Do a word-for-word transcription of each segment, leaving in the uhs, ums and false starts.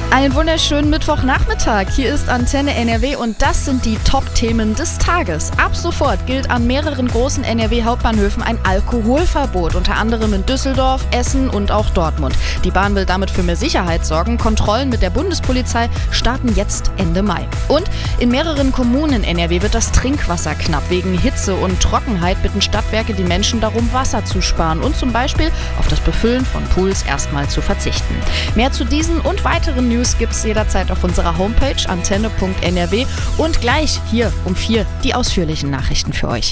Einen wunderschönen Mittwochnachmittag. Hier ist Antenne N R W und das sind die Top-Themen des Tages. Ab sofort gilt an mehreren großen N R W-Hauptbahnhöfen ein Alkoholverbot, unter anderem in Düsseldorf, Essen und auch Dortmund. Die Bahn will damit für mehr Sicherheit sorgen. Kontrollen mit der Bundespolizei starten jetzt Ende Mai. Und in mehreren Kommunen in N R W wird das Trinkwasser knapp. Wegen Hitze und Trockenheit bitten Stadtwerke die Menschen darum, Wasser zu sparen und zum Beispiel auf das Befüllen von Pools erstmal zu verzichten. Mehr zu diesen und weiteren News gibt's jederzeit auf unserer Homepage antenne punkt n r w und gleich hier um vier die ausführlichen Nachrichten für euch.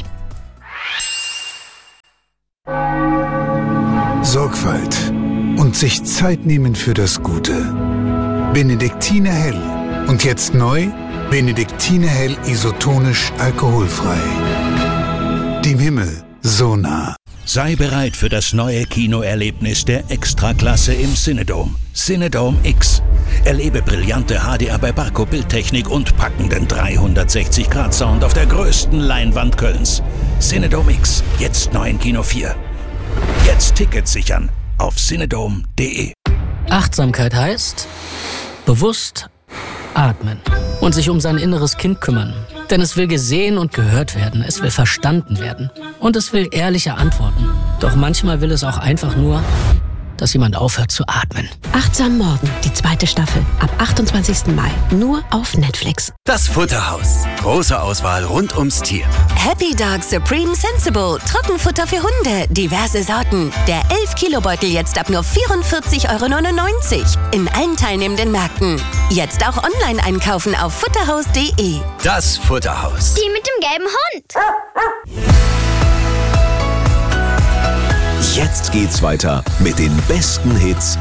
Sorgfalt und sich Zeit nehmen für das Gute. Benediktiner Hell. Und jetzt neu, Benediktiner Hell isotonisch alkoholfrei. Dem Himmel so nah. Sei bereit für das neue Kinoerlebnis der Extraklasse im Cinedome. Cinedome X. Erlebe brillante H D R bei Barco Bildtechnik und packenden dreihundertsechzig Grad Sound auf der größten Leinwand Kölns. Cinedome X, jetzt neu in Kino vier. Jetzt Tickets sichern auf cinedome punkt de. Achtsamkeit heißt bewusst atmen und sich um sein inneres Kind kümmern. Denn es will gesehen und gehört werden, es will verstanden werden und es will ehrliche Antworten. Doch manchmal will es auch einfach nur, dass jemand aufhört zu atmen. Achtsam Morden, die zweite Staffel, ab achtundzwanzigsten Mai, nur auf Netflix. Das Futterhaus. Große Auswahl rund ums Tier. Happy Dog Supreme Sensible. Trockenfutter für Hunde. Diverse Sorten. Der elf Kilo Beutel jetzt ab nur vierundvierzig Euro neunundneunzig. In allen teilnehmenden Märkten. Jetzt auch online einkaufen auf futterhaus punkt de. Das Futterhaus. Die mit dem gelben Hund. Jetzt geht's weiter mit den besten Hits